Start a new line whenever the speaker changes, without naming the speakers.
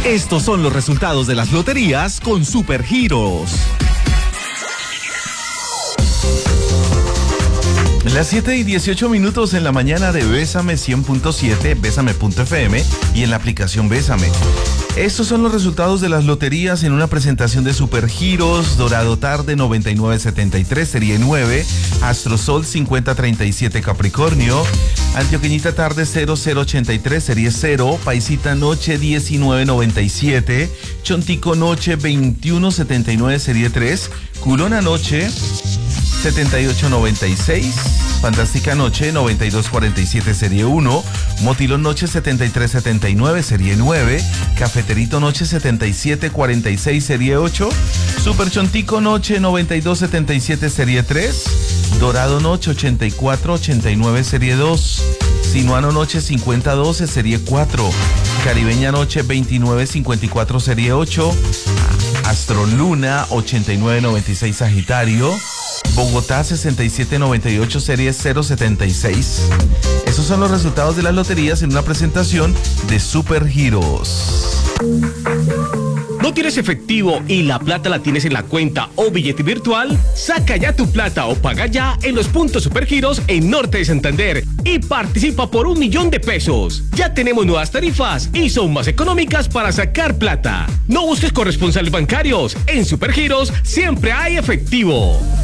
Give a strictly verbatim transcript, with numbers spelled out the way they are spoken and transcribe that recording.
Estos son los resultados de las loterías con Supergiros.
Las siete y dieciocho minutos en la mañana de Bésame cien punto siete, bésame punto efe eme y en la aplicación Bésame. Estos son los resultados de las loterías en una presentación de Supergiros. Dorado Tarde noventa y nueve setenta y tres, serie nueve. Astrosol cincuenta treinta y siete, Capricornio. Antioqueñita Tarde cero cero ochenta y tres, serie cero. Paisita Noche diecinueve noventa y siete. Chontico Noche veintiuno setenta y nueve, serie tres. Culona Noche setenta y ocho noventa y seis. Fantástica Noche noventa y dos cuarenta y siete, serie uno. Motilón Noche setenta y tres setenta y nueve, serie nueve. Cafeterito Noche setenta y siete cuarenta y seis, serie ocho. Super Chontico Noche noventa y dos setenta y siete, serie tres. Dorado Noche ochenta y cuatro ochenta y nueve, serie dos. Sinuano Noche cincuenta doce, serie cuatro. Caribeña Noche veintinueve cincuenta y cuatro, serie ocho. Astroluna ochenta y nueve noventa y seis, Sagitario. Bogotá sesenta y siete noventa y ocho, serie cero setenta y seis. Esos son los resultados de las loterías en una presentación de Supergiros.
¿No tienes efectivo y la plata la tienes en la cuenta o billete virtual? Saca ya tu plata o paga ya en los puntos Supergiros en Norte de Santander y participa por un millón de pesos. Ya tenemos nuevas tarifas y son más económicas para sacar plata. No busques corresponsales bancarios. En Supergiros siempre hay efectivo.